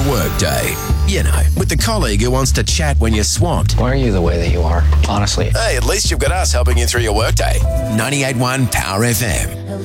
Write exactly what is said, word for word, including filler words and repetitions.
workday. You know, with the colleague who wants to chat when you're swamped. Why are you the way that you are, honestly? Hey, at least you've got us helping you through your workday. ninety-eight point one Power F M.